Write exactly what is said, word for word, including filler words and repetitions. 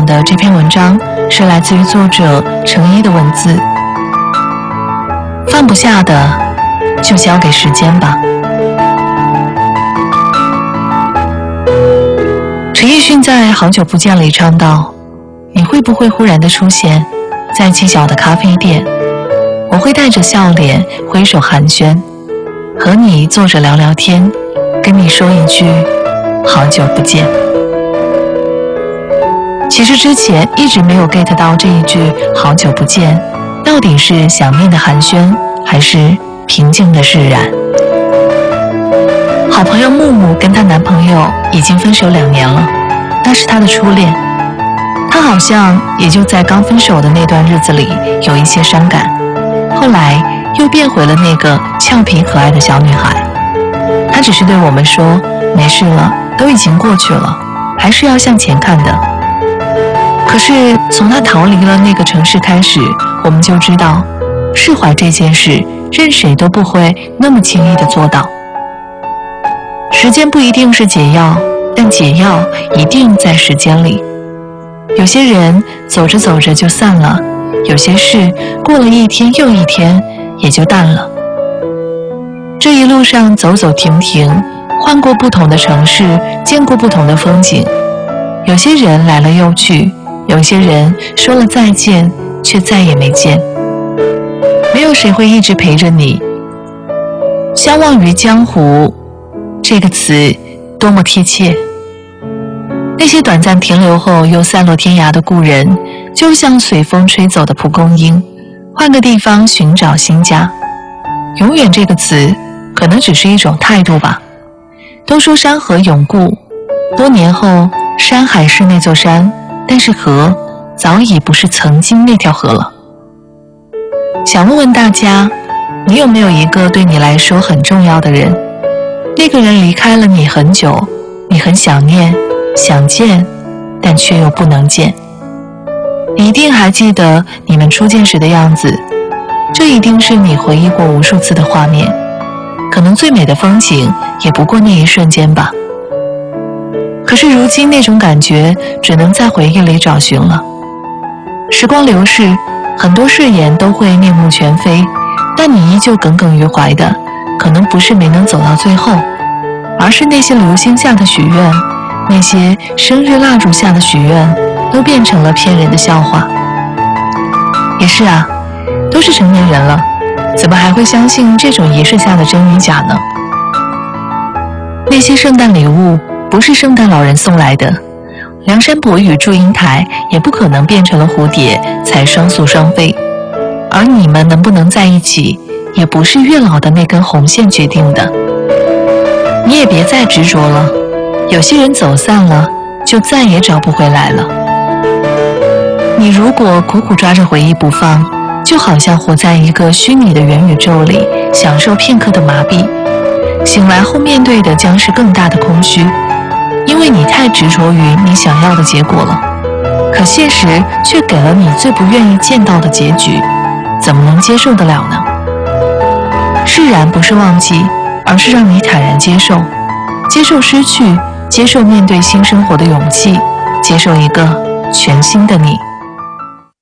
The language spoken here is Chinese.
的这篇文章是来自于作者程一的文字。放不下的，就交给时间吧。陈奕迅在《好久不见》里唱道：你会不会忽然的出现在犄角的咖啡店，我会带着笑脸挥手寒暄，和你坐着聊聊天，跟你说一句好久不见。其实之前一直没有 get 到这一句好久不见到底是想念的寒暄还是平静的释然。好朋友木木跟她男朋友已经分手两年了，那是她的初恋，她好像也就在刚分手的那段日子里有一些伤感，后来又变回了那个俏皮可爱的小女孩。她只是对我们说，没事了，都已经过去了，还是要向前看的。可是从她逃离了那个城市开始，我们就知道释怀这件事任谁都不会那么轻易地做到。时间不一定是解药，但解药一定在时间里。有些人走着走着就散了，有些事过了一天又一天也就淡了。这一路上走走停停，换过不同的城市，见过不同的风景，有些人来了又去，有些人说了再见却再也没见。没有谁会一直陪着你。相忘于江湖这个词多么贴切。那些短暂停留后又散落天涯的故人，就像随风吹走的蒲公英，换个地方寻找新家。永远这个词可能只是一种态度吧。都说山河永固，多年后山还是那座山，但是河早已不是曾经那条河了。想问问大家，你有没有一个对你来说很重要的人？那个人离开了你很久，你很想念，想见，但却又不能见。你一定还记得你们初见时的样子，这一定是你回忆过无数次的画面，可能最美的风景也不过那一瞬间吧。可是如今那种感觉只能在回忆里找寻了。时光流逝，很多誓言都会面目全非，但你依旧耿耿于怀的，可能不是没能走到最后，而是那些流星下的许愿，那些生日蜡烛下的许愿，都变成了骗人的笑话。也是啊，都是成年人了，怎么还会相信这种仪式下的真与假呢？那些圣诞礼物不是圣诞老人送来的，梁山伯与祝英台也不可能变成了蝴蝶才双宿双飞，而你们能不能在一起，也不是月老的那根红线决定的。你也别再执着了，有些人走散了，就再也找不回来了。你如果苦苦抓着回忆不放，就好像活在一个虚拟的元宇宙里，享受片刻的麻痹，醒来后面对的将是更大的空虚，因为你太执着于你想要的结果了，可现实却给了你最不愿意见到的结局，怎么能接受得了呢？释然不是忘记，而是让你坦然接受，接受失去，接受面对新生活的勇气，接受一个全新的你。